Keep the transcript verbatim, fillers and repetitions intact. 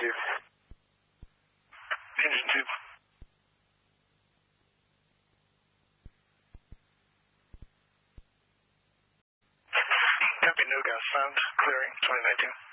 Steve. Engine two. Copy, no gas found. Clearing twenty nineteen.